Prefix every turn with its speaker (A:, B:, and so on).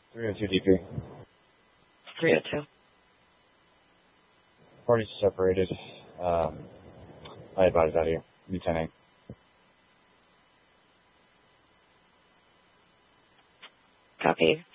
A: 302 DP.
B: 302.
A: Parties separated. I advise out of here. Lieutenant.
B: Copy.